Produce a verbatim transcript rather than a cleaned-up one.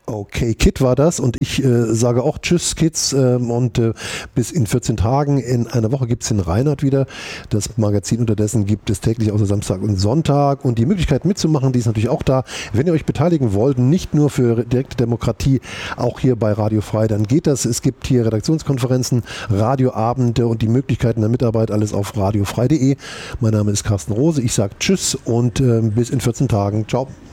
Okay, Kid war das und ich äh, sage auch Tschüss Kids ähm, und äh, bis in vierzehn Tagen, in einer Woche gibt es den Reinhard wieder. Das Magazin unterdessen gibt es täglich außer Samstag und Sonntag und die Möglichkeit mitzumachen, die ist natürlich auch da. Wenn ihr euch beteiligen wollt, nicht nur für direkte Demokratie, auch hier bei Radio Frei, dann geht das. Es gibt hier Redaktionskonferenzen, Radioabende und die Möglichkeiten der Mitarbeit, alles auf radiofrei punkt de. Mein Name ist Carsten Rose, ich sage Tschüss und äh, bis in vierzehn Tagen. Ciao.